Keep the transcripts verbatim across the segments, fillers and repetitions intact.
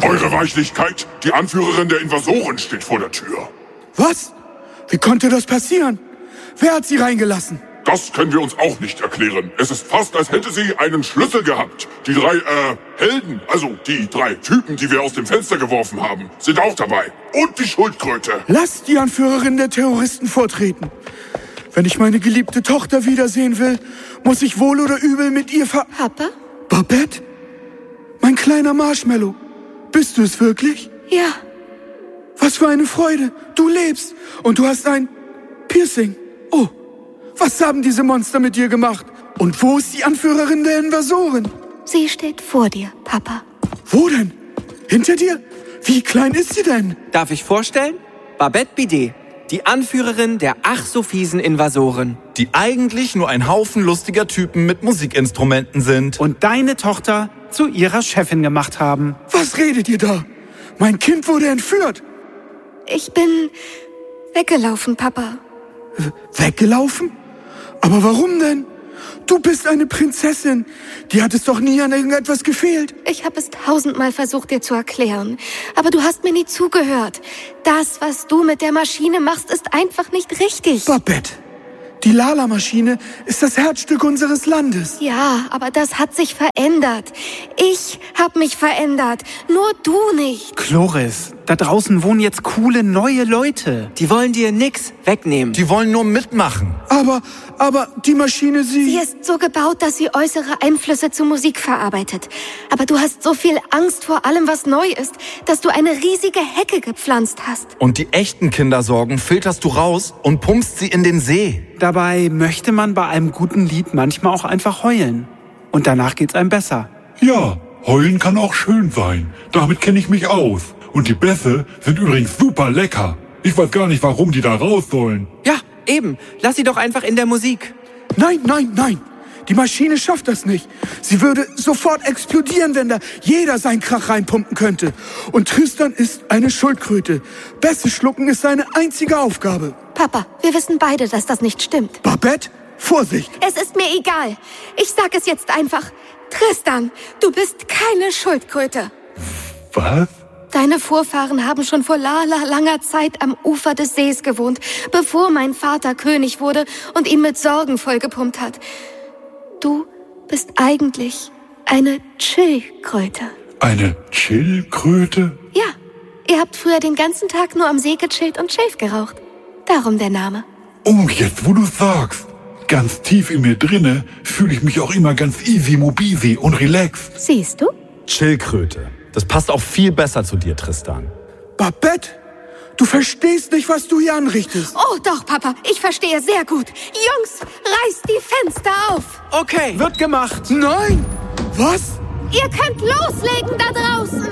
Eure Weichlichkeit, die Anführerin der Invasoren steht vor der Tür. Was? Wie konnte das passieren? Wer hat sie reingelassen? Das können wir uns auch nicht erklären. Es ist fast, als hätte sie einen Schlüssel gehabt. Die drei, äh, Helden, also die drei Typen, die wir aus dem Fenster geworfen haben, sind auch dabei. Und die Schildkröte. Lasst die Anführerin der Terroristen vortreten. Wenn ich meine geliebte Tochter wiedersehen will, muss ich wohl oder übel mit ihr ver... Papa? Babette? Mein kleiner Marshmallow. Bist du es wirklich? Ja. Was für eine Freude. Du lebst und du hast ein Piercing. Oh, was haben diese Monster mit dir gemacht? Und wo ist die Anführerin der Invasoren? Sie steht vor dir, Papa. Wo denn? Hinter dir? Wie klein ist sie denn? Darf ich vorstellen? Babette Bidet, die Anführerin der ach so fiesen Invasoren. Die eigentlich nur ein Haufen lustiger Typen mit Musikinstrumenten sind. Und deine Tochter zu ihrer Chefin gemacht haben. Was redet ihr da? Mein Kind wurde entführt. Ich bin weggelaufen, Papa. Weggelaufen? Aber warum denn? Du bist eine Prinzessin. Dir hat es doch nie an irgendetwas gefehlt. Ich habe es tausendmal versucht, dir zu erklären. Aber du hast mir nie zugehört. Das, was du mit der Maschine machst, ist einfach nicht richtig. Babette, die Lala-Maschine ist das Herzstück unseres Landes. Ja, aber das hat sich verändert. Ich habe mich verändert. Nur du nicht. Chloris, da draußen wohnen jetzt coole neue Leute. Die wollen dir nix wegnehmen. Die wollen nur mitmachen. Aber, aber die Maschine, sie... Sie ist so gebaut, dass sie äußere Einflüsse zu Musik verarbeitet. Aber du hast so viel Angst vor allem, was neu ist, dass du eine riesige Hecke gepflanzt hast. Und die echten Kindersorgen filterst du raus und pumpst sie in den See. Dabei möchte man bei einem guten Lied manchmal auch einfach heulen. Und danach geht's einem besser. Ja, heulen kann auch schön sein. Damit kenne ich mich aus. Und die Bässe sind übrigens super lecker. Ich weiß gar nicht, warum die da raus sollen. Ja, eben. Lass sie doch einfach in der Musik. Nein, nein, nein. Die Maschine schafft das nicht. Sie würde sofort explodieren, wenn da jeder seinen Krach reinpumpen könnte. Und Tristan ist eine Schildkröte. Bässe schlucken ist seine einzige Aufgabe. Papa, wir wissen beide, dass das nicht stimmt. Babette, Vorsicht! Es ist mir egal. Ich sag es jetzt einfach. Tristan, du bist keine Schildkröte. Was? Deine Vorfahren haben schon vor lala langer Zeit am Ufer des Sees gewohnt, bevor mein Vater König wurde und ihn mit Sorgen vollgepumpt hat. Du bist eigentlich eine Chillkröte. Eine Chillkröte? Ja, ihr habt früher den ganzen Tag nur am See gechillt und Schilf geraucht. Darum der Name. Oh, jetzt wo du sagst. Ganz tief in mir drinne fühle ich mich auch immer ganz easy, mobisi und relaxed. Siehst du? Chillkröte. Das passt auch viel besser zu dir, Tristan. Babette, du verstehst nicht, was du hier anrichtest. Oh doch, Papa, ich verstehe sehr gut. Jungs, reißt die Fenster auf. Okay. Wird gemacht. Nein! Was? Ihr könnt loslegen da draußen.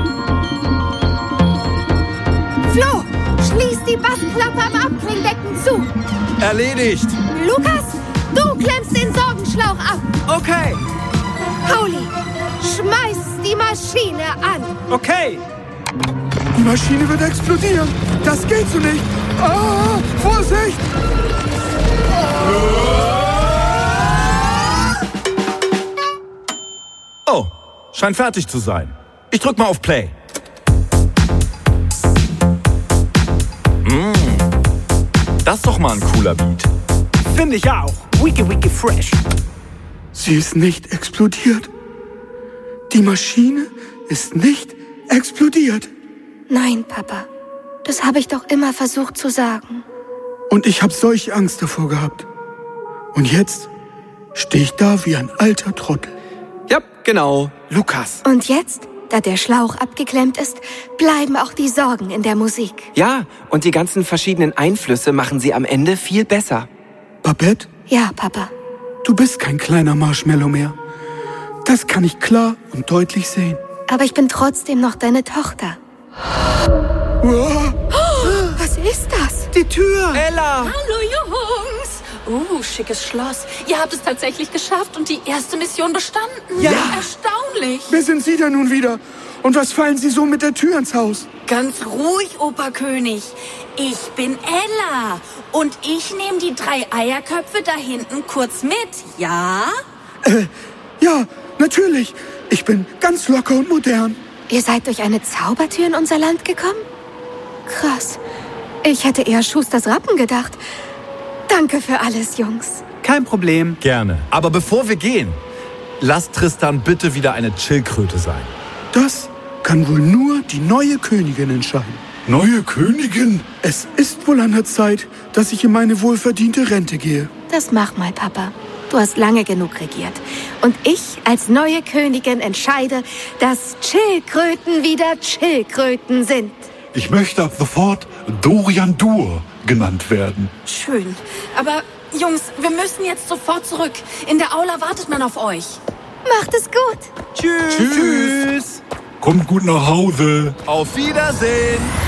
Flo, schließ die Bassklappe am Abklingbecken zu. Erledigt! Lukas, du klemmst den Sorgenschlauch ab. Okay. Pauli, schmeiß die Maschine an. Okay. Die Maschine wird explodieren. Das geht so nicht. Ah, Vorsicht! Oh, scheint fertig zu sein. Ich drück mal auf Play. Mm, das ist doch mal ein cooler Beat. Finde ich auch. Wiki wiki fresh. Sie ist nicht explodiert. Die Maschine ist nicht explodiert. Nein, Papa. Das habe ich doch immer versucht zu sagen. Und ich habe solche Angst davor gehabt. Und jetzt stehe ich da wie ein alter Trottel. Ja, genau. Lukas. Und jetzt, da der Schlauch abgeklemmt ist, bleiben auch die Sorgen in der Musik. Ja, und die ganzen verschiedenen Einflüsse machen sie am Ende viel besser. Babette, Ja, Papa. du bist kein kleiner Marshmallow mehr. Das kann ich klar und deutlich sehen. Aber ich bin trotzdem noch deine Tochter. Uah, Was ist das? die Tür! Ella! Hallo Jungs! Oh, schickes Schloss. Ihr habt es tatsächlich geschafft und die erste Mission bestanden. Ja. Erstaunlich. Wer sind Sie denn nun wieder? Und was fallen Sie so mit der Tür ins Haus? Ganz ruhig, Operkönig. Ich bin Ella und ich nehme die drei Eierköpfe da hinten kurz mit, ja? Äh, ja, natürlich. Ich bin ganz locker und modern. Ihr seid durch eine Zaubertür in unser Land gekommen? Krass. Ich hätte eher Schusters Rappen gedacht. Danke für alles, Jungs. Kein Problem. Gerne. Aber bevor wir gehen, lasst Tristan bitte wieder eine Schildkröte sein. Das kann wohl nur die neue Königin entscheiden. Neue Königin? Es ist wohl an der Zeit, dass ich in meine wohlverdiente Rente gehe. Das mach mal, Papa. Du hast lange genug regiert. Und ich als neue Königin entscheide, dass Schildkröten wieder Schildkröten sind. Ich möchte ab sofort Dorian Dur genannt werden. Schön. Aber, Jungs, wir müssen jetzt sofort zurück. In der Aula wartet man auf euch. Macht es gut. Tschüss. Tschüss. Kommt gut nach Hause. Auf Wiedersehen!